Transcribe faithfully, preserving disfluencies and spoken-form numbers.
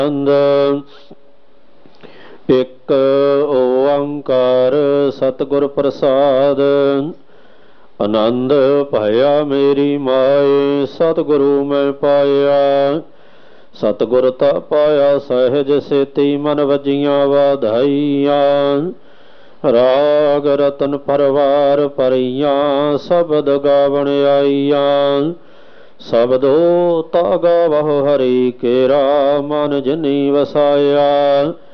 ਆਨੰਦ ਇੱਕ ਓੰਕਾਰ ਸਤਿਗੁਰ ਪ੍ਰਸਾਦ। ਆਨੰਦ ਭਇਆ ਮੇਰੀ ਮਾਏ ਸਤਿਗੁਰੂ ਮੈਂ ਪਾਇਆ। ਸਤਿਗੁਰ ਤਾ ਪਾਇਆ ਸਹਿਜ ਸੇਤੀ ਮਨ ਵਜੀਆਂ ਵਾਧਾਈਆਂ। ਰਾਗ ਰਤਨ ਪਰਵਾਰ ਭਰੀਆਂ ਸ਼ਬਦ ਗਾਵਣ ਆਈਆਂ। ਸ਼ਬਦੋ ਤਾ ਗਾਵਹੁ ਹਰੀ ਕੇਰਾ ਮਨ ਜਿਨੀ ਵਸਾਇਆ।